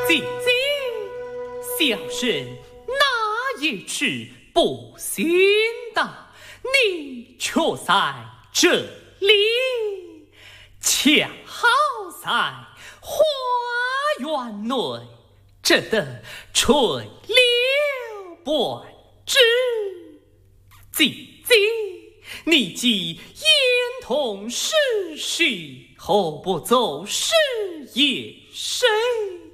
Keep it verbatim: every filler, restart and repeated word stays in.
姐姐，小生哪一处不行的，你却在这里，恰好在花园内，只得垂柳半枝。姐姐，你既言同世事，何不奏诗也谁？